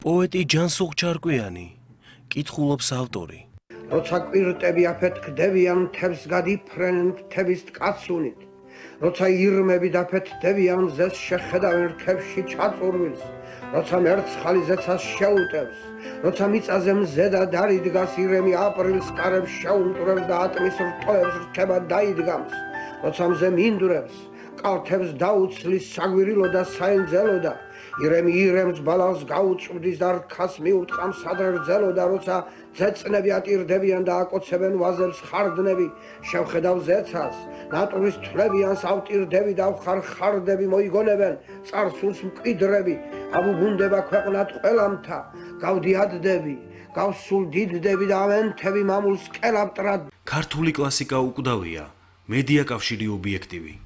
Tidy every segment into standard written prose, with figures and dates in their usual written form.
პოეტი ჯანსუღ ჩარკვიანი, კითხულობს ავტორი. როცა კვირტები აფეთქდებიან, მთებს გადიფრენენ მთების ტკაცუნით. როცა ირმები დაფეთქდებიან, ზეს შეხედავენ რქებში ჩაწურვილს. როცა მერცხალი ზეცას შეუტევს, როცა მიწაზე მზე და დარიდგას, ირემი აპრილს კარებს შეუმტვრევს და ატმის რტოებს რჩება დაიდგამს. როცა მზე მინდვრებს, კალთებს დაუცლის საგვირილო და საენძელო და ირემი ირემს ბალანს გაუწვდის და რქას მიუტყამს სადღერძელო და როცა ძეწნები ატირდებიან და აკოცებენ ვაზებს ხარდნები, შევხედავ ზეცას, ნატურის თვლებიანს ავტირდები და ხარდები მოიგონებენ, წარსულს მკვიდრები, აბუბუნდება ქვეყნად ყველამთა, გავდიადდები, გავსულ დიდდები და ავენთები მამულს კელაპტრად. ქართული კლასიკა უკვდავია, მედია კავშირი ობიექტივი.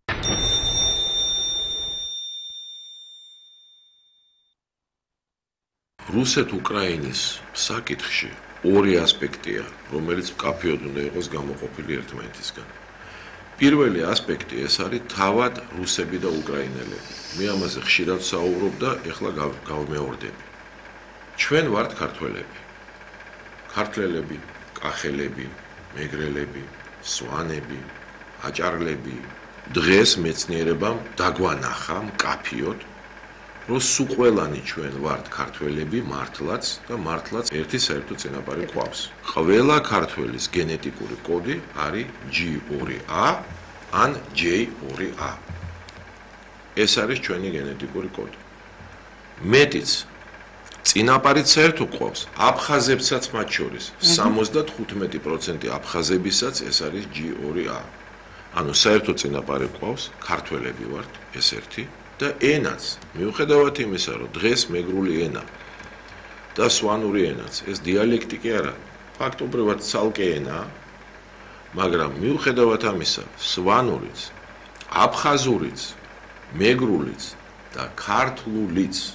რუსეთ-უკრაინის საკითხში ორი ასპექტია, რომელიც მკაფიოდ უნდა იყოს გამოყოფილი ერთმანეთისგან. პირველი ასპექტი ეს არის თავად რუსები და უკრაინელები. მე ამაზე ხშირად საუბრობ და ეხლა გავმეორდები. ჩვენ ვართ ქართველები. ქართველები, კახელები, მეგრელები, სვანები, აჭარლები. დღეს მეცნიერებამ დაგვანახა მკაფიოდ, რომ სულ ყველანი ჩვენ ვართ ქართველები მართლაც და მართლაც ერთი საერთო წინაპარი გვყავს. ყველა ქართველის გენეტიკური კოდი არის G2A ან J2A. ეს არის ჩვენი გენეტიკური კოდი. მეტიც წინაპარიც საერთო გვყავს აფხაზებსაც მათ შორის 75% აფხაზებისაც ეს არის G2A. ანუ საერთო წინაპარი გვყავს, ქართველები ვართ, ეს ერთი. და ენაც, მიუხედავად იმისა, რომ დღეს მეგრული ენა და სვანური ენაც, ეს დიალექტიკი არა, ფაქტობრივად ცალკე ენაა, მაგრამ მიუხედავად ამისა, სვანურიც, აფხაზურიც, მეგრულიც და ქართლულიც